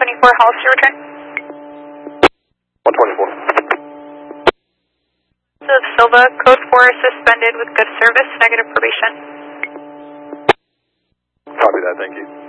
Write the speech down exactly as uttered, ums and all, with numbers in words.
twenty-four, Hollister, return. one twenty-four. Of Silva, code four suspended with good service, negative probation. Copy that, thank you.